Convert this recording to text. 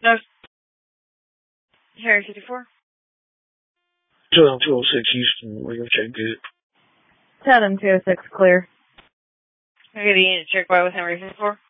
No. Harry 54. 206 Houston, we go check good. 7206 clear. I get a unit check by with Henry 54.